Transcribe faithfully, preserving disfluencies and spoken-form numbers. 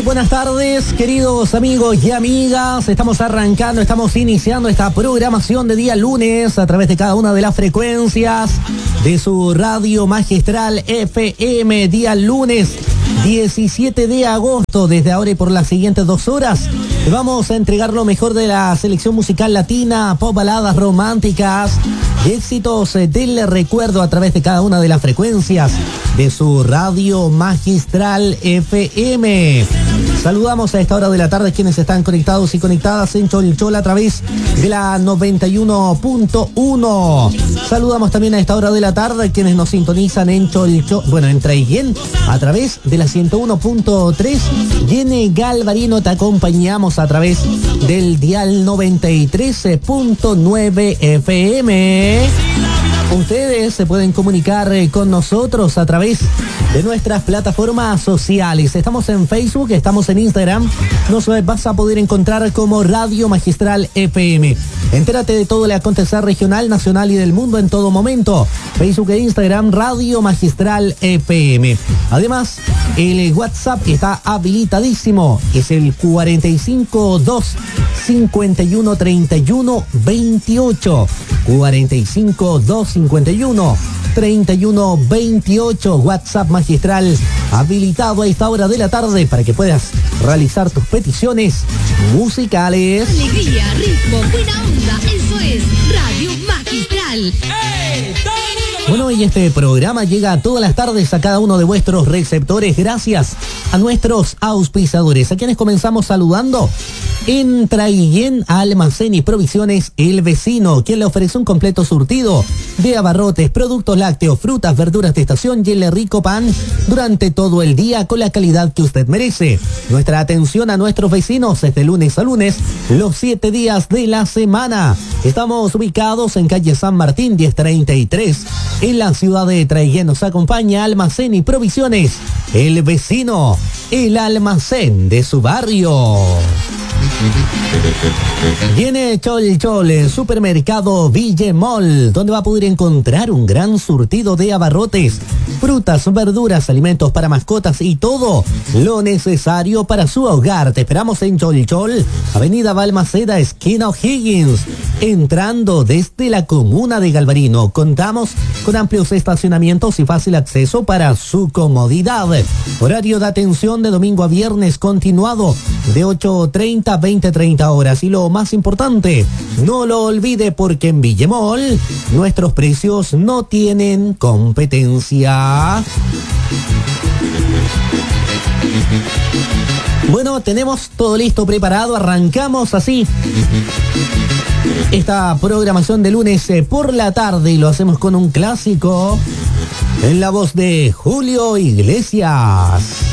buenas tardes, queridos amigos y amigas. Estamos arrancando, estamos iniciando esta programación de día lunes a través de cada una de las frecuencias de su radio magistral F M. Día lunes diecisiete de agosto. Desde ahora y por las siguientes dos horas vamos a entregar lo mejor de la selección musical latina, pop, baladas románticas y éxitos del recuerdo a través de cada una de las frecuencias de su radio magistral F M. Saludamos a esta hora de la tarde quienes están conectados y conectadas en Cholchol a través de la noventa y uno punto uno. Saludamos también a esta hora de la tarde quienes nos sintonizan en Cholchol, bueno, en Traiguén a través de la ciento uno punto tres. Y en Galvarino te acompañamos a través del dial noventa y tres punto nueve F M. Ustedes se pueden comunicar con nosotros a través de nuestras plataformas sociales. Estamos en Facebook, estamos en Instagram. Nos vas a poder encontrar como Radio Magistral F M. Entérate de todo el acontecer regional, nacional y del mundo en todo momento. Facebook e Instagram, Radio Magistral F M. Además, el WhatsApp está habilitadísimo. Es el cuarenta y cinco dos cincuenta y uno treinta y uno veintiocho. cuarenta y cinco dos cincuenta y uno treinta y uno veintiocho. WhatsApp magistral habilitado a esta hora de la tarde para que puedas realizar tus peticiones musicales. Alegría, ritmo, buena onda, eso es Radio Magistral. ¡Hey! Bueno, y este programa llega todas las tardes a cada uno de vuestros receptores gracias a nuestros auspiciadores, a quienes comenzamos saludando. En Traiguén, Almacén y Provisiones El Vecino, quien le ofrece un completo surtido de abarrotes, productos lácteos, frutas, verduras de estación y el rico pan durante todo el día con la calidad que usted merece. Nuestra atención a nuestros vecinos es de lunes a lunes, los siete días de la semana. Estamos ubicados en calle San Martín diez treinta y tres, en la ciudad de Traiguén. Nos acompaña Almacén y Provisiones El Vecino, el almacén de su barrio. Viene Cholchol, el supermercado Villemol, donde va a poder encontrar un gran surtido de abarrotes, frutas, verduras, alimentos para mascotas y todo lo necesario para su hogar. Te esperamos en Cholchol, Avenida Balmaceda, esquina O'Higgins, entrando desde la comuna de Galvarino. Contamos con amplios estacionamientos y fácil acceso para su comodidad. Horario de atención de domingo a viernes continuado de ocho treinta a veinte treinta horas. Y lo más importante, no lo olvide porque en Villemol nuestros precios no tienen competencia. Bueno, tenemos todo listo, preparado, arrancamos así esta programación de lunes por la tarde y lo hacemos con un clásico en la voz de Julio Iglesias.